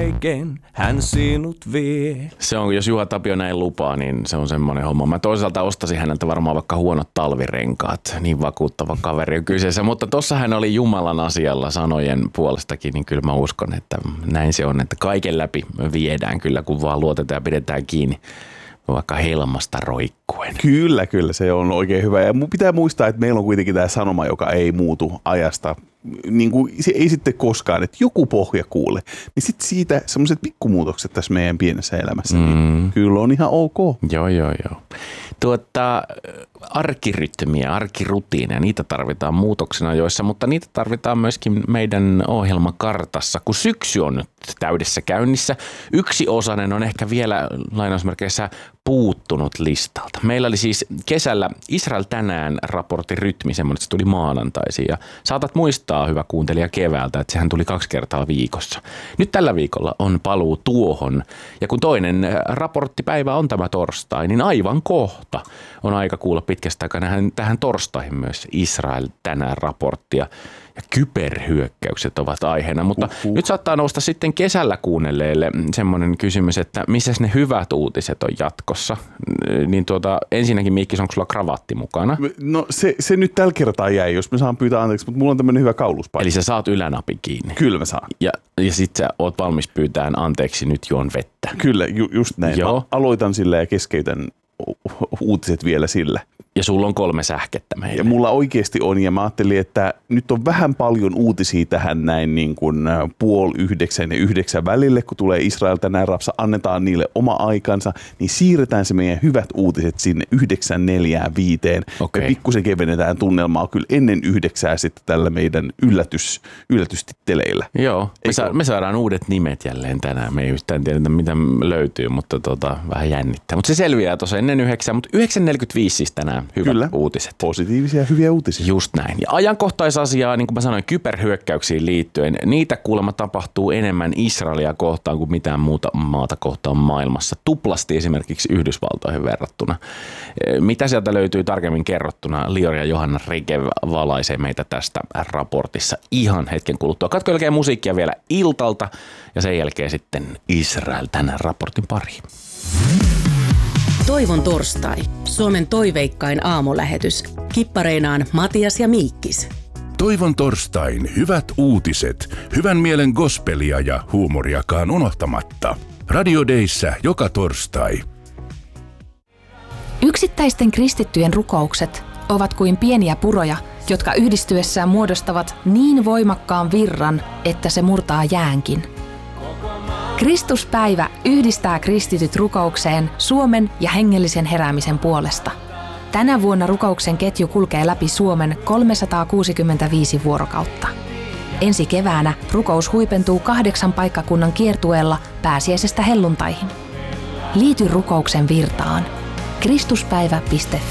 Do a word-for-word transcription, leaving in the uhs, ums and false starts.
kaiken hän sinut vie. Se on, jos Juha Tapio näin lupaa, niin se on semmoinen homma. Mä toisaalta ostasin häneltä varmaan vaikka huonot talvirenkaat, niin vakuuttava kaveri on kyseessä. Mutta tossa hän oli Jumalan asialla sanojen puolestakin, niin kyllä mä uskon, että näin se on, että kaiken läpi viedään kyllä, kun vaan luotetaan ja pidetään kiinni. Vaikka helmasta roikkuen. Kyllä, kyllä. Se on oikein hyvä. Ja pitää muistaa, että meillä on kuitenkin tämä sanoma, joka ei muutu ajasta. Niin kuin, se ei sitten koskaan, että joku pohja kuule. Niin sitten siitä semmoiset pikkumuutokset tässä meidän pienessä elämässä, mm. niin kyllä on ihan ok. Joo, joo, joo. Tuota, arkirytmiä, arkirutiineja, niitä tarvitaan muutoksena joissa, mutta niitä tarvitaan myöskin meidän ohjelmakartassa, kun syksy on nyt täydessä käynnissä. Yksi osanen on ehkä vielä lainausmerkeissä puuttunut listalta. Meillä oli siis kesällä Israel tänään -raportin rytmi, semmoinen, että se tuli maanantaisin. Ja saatat muistaa, hyvä kuuntelija, keväältä, että sehän tuli kaksi kertaa viikossa. Nyt tällä viikolla on paluu tuohon. Ja kun toinen raporttipäivä on tämä torstai, niin aivan kohta on aika kuulla pitkästä aikaa tähän torstaihin myös Israel tänään -raporttia. Ja kyberhyökkäykset ovat aiheena, mutta uh-huh. nyt saattaa nousta sitten kesällä kuunnelleille semmoinen kysymys, että missä ne hyvät uutiset on jatkossa. Niin tuota, ensinnäkin Miikkis, onko sulla kravatti mukana? No se, se nyt tällä kertaa jäi, jos mä saan pyytää anteeksi, mutta mulla on tämmöinen hyvä kauluspaikka. Eli sä saat ylänapin kiinni? Kyllä mä saan. Ja, ja sit sä oot valmis pyytämään anteeksi, nyt juon vettä? Kyllä, ju, just näin. Joo. Mä aloitan sillä ja keskeytän uutiset vielä sillä. Ja sulla on kolme sähkettä meillä. Ja mulla oikeasti on, ja mä ajattelin, että nyt on vähän paljon uutisia tähän näin niin kuin puoli yhdeksän ja yhdeksän välille, kun tulee Israel tänään rapsa, annetaan niille oma aikansa, niin siirretään se meidän hyvät uutiset sinne yhdeksän neljään viiteen. Okay. Ja pikkusen kevennetään tunnelmaa kyllä ennen yhdeksää sitten tällä meidän yllätys, yllätystitteleillä. Joo, me, sa- me saadaan uudet nimet jälleen tänään. Me ei yhtään tiedetä, mitä löytyy, mutta tota, vähän jännittää. Mutta se selviää tuossa ennen yhdeksää, mutta yhdeksän neljäkymmentäviisi siis tänään. Hyvät Kyllä. uutiset. Positiivisia, hyviä uutisia. Just näin. Ja ajankohtaisasiaa, niin kuin mä sanoin, kyberhyökkäyksiin liittyen, niitä kuulemma tapahtuu enemmän Israelia kohtaan kuin mitään muuta maata kohtaan maailmassa. Tuplasti esimerkiksi Yhdysvaltoihin verrattuna. Mitä sieltä löytyy tarkemmin kerrottuna? Lior ja Johanna Regev valaisee meitä tästä raportissa ihan hetken kuluttua. Katko jälkeen musiikkia vielä iltalta ja sen jälkeen sitten Israel tänään raportin pariin. Toivon torstai. Suomen toiveikkain aamulähetys. Kippareinaan Matias ja Miikkis. Toivon torstain hyvät uutiset, hyvän mielen gospelia ja huumoriakaan unohtamatta. Radio Dayssä joka torstai. Yksittäisten kristittyjen rukoukset ovat kuin pieniä puroja, jotka yhdistyessään muodostavat niin voimakkaan virran, että se murtaa jäänkin. Kristuspäivä yhdistää kristityt rukoukseen Suomen ja hengellisen heräämisen puolesta. Tänä vuonna rukouksen ketju kulkee läpi Suomen kolmesataakuusikymmentäviisi vuorokautta. Ensi keväänä rukous huipentuu kahdeksan paikkakunnan kiertueella pääsiäisestä helluntaihin. Liity rukouksen virtaan. kristuspäivä piste